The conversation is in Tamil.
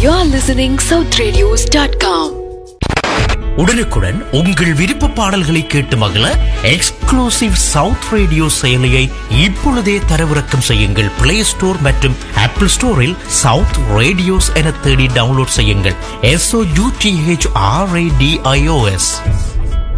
You're listening southradios.com. உடனுக்குடன் உங்கள் விருப்ப பாடல்களை கேட்டு மகிழ எக்ஸ்க்ளூசிவ் சவுத் ரேடியோ செயலியை இப்பொழுதே தரவிறக்கம் செய்யுங்கள். பிளே ஸ்டோர் மற்றும் ஆப்பிள் ஸ்டோரில் சவுத் ரேடியோஸ் என தேடி டவுன்லோட் செய்யுங்கள். SOUTHRADIOS.